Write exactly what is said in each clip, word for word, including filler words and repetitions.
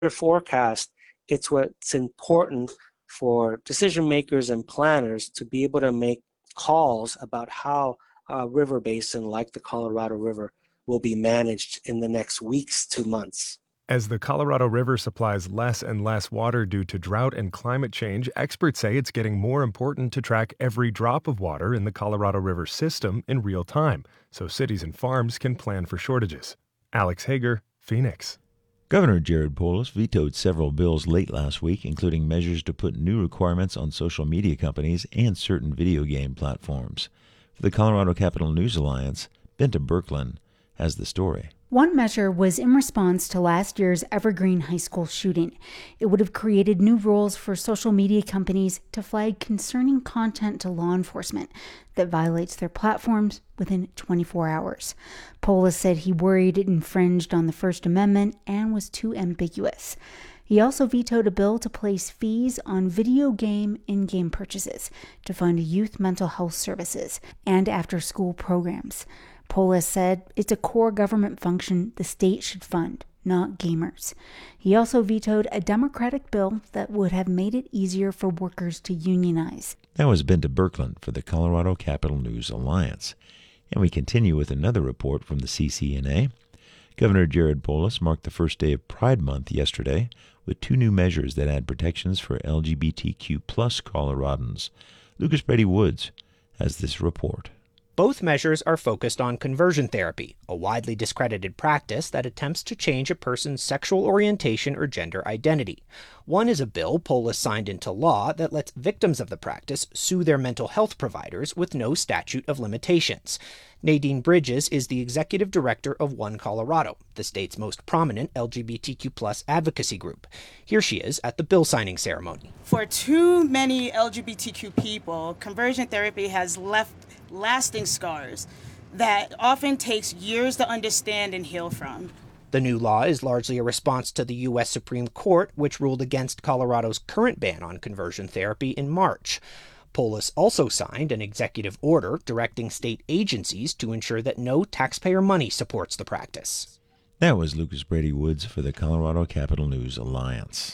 forecast, it's what's important for decision makers and planners to be able to make calls about how a river basin like the Colorado River will be managed in the next weeks to months. As the Colorado River supplies less and less water due to drought and climate change, experts say it's getting more important to track every drop of water in the Colorado River system in real time, so cities and farms can plan for shortages. Alex Hager, Phoenix. Governor Jared Polis vetoed several bills late last week, including measures to put new requirements on social media companies and certain video game platforms. For the Colorado Capital News Alliance, Benta Berkland has the story. One measure was in response to last year's Evergreen High School shooting. It would have created new rules for social media companies to flag concerning content to law enforcement that violates their platforms within twenty-four hours. Polis said he worried it infringed on the First Amendment and was too ambiguous. He also vetoed a bill to place fees on video game in-game purchases to fund youth mental health services and after-school programs. Polis said it's a core government function the state should fund, not gamers. He also vetoed a Democratic bill that would have made it easier for workers to unionize. That was Benta Berkland for the Colorado Capital News Alliance. And we continue with another report from the C C N A. Governor Jared Polis marked the first day of Pride Month yesterday with two new measures that add protections for L G B T Q plus Coloradans. Lucas Brady Woods has this report. Both measures are focused on conversion therapy, a widely discredited practice that attempts to change a person's sexual orientation or gender identity. One is a bill Polis signed into law that lets victims of the practice sue their mental health providers with no statute of limitations. Nadine Bridges is the executive director of One Colorado, the state's most prominent L G B T Q plus advocacy group. Here she is at the bill signing ceremony. For too many L G B T Q people, conversion therapy has left lasting scars that often takes years to understand and heal from. The new law is largely a response to the U S Supreme Court, which ruled against Colorado's current ban on conversion therapy in March. Polis also signed an executive order directing state agencies to ensure that no taxpayer money supports the practice. That was Lucas Brady Woods for the Colorado Capital News Alliance.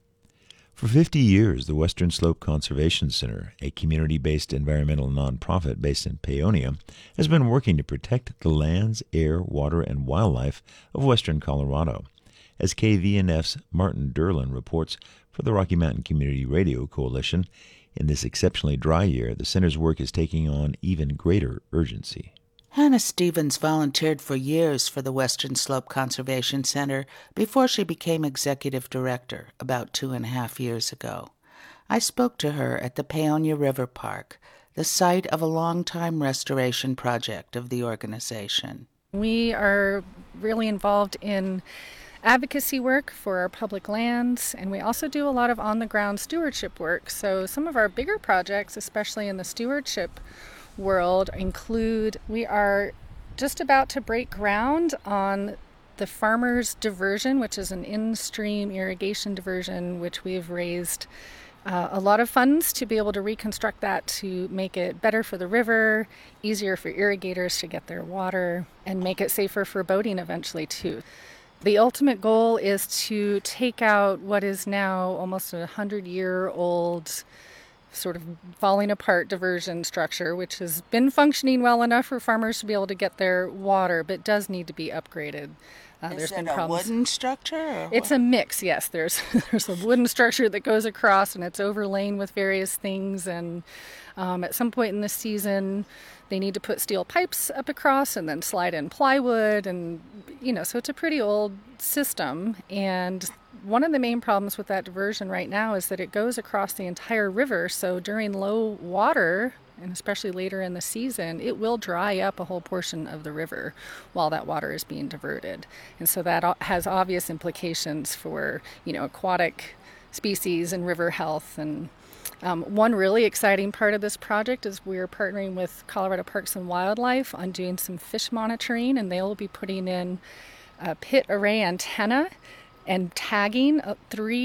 For fifty years, the Western Slope Conservation Center, a community-based environmental nonprofit based in Paonia, has been working to protect the lands, air, water, and wildlife of western Colorado. As K V N F's Martin Derlin reports for the Rocky Mountain Community Radio Coalition, in this exceptionally dry year, the center's work is taking on even greater urgency. Hannah Stevens volunteered for years for the Western Slope Conservation Center before she became executive director about two and a half years ago. I spoke to her at the Paonia River Park, the site of a long-time restoration project of the organization. We are really involved in advocacy work for our public lands, and we also do a lot of on-the-ground stewardship work. So some of our bigger projects, especially in the stewardship world, include we are just about to break ground on the Farmers Diversion, which is an in-stream irrigation diversion, which we've raised uh, a lot of funds to be able to reconstruct that to make it better for the river, easier for irrigators to get their water, and make it safer for boating eventually too. The ultimate goal is to take out what is now almost a hundred-year-old sort of falling apart diversion structure, which has been functioning well enough for farmers to be able to get their water, but does need to be upgraded. Uh, Is there's it been a problems. wooden structure? Or it's what? a mix, yes. There's there's a wooden structure that goes across, and it's overlain with various things. And um, at some point in the season, they need to put steel pipes up across and then slide in plywood, and you know, so it's a pretty old system. And one of the main problems with that diversion right now is that it goes across the entire river. So during low water, and especially later in the season, it will dry up a whole portion of the river while that water is being diverted. And so that has obvious implications for, you know, aquatic species and river health. And um, one really exciting part of this project is we're partnering with Colorado Parks and Wildlife on doing some fish monitoring, and they will be putting in a pit array antenna and tagging uh, three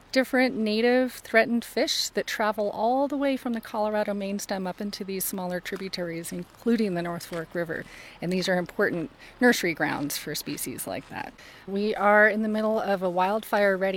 different native threatened fish that travel all the way from the Colorado main stem up into these smaller tributaries, including the North Fork River. And these are important nursery grounds for species like that. We are in the middle of a wildfire-ready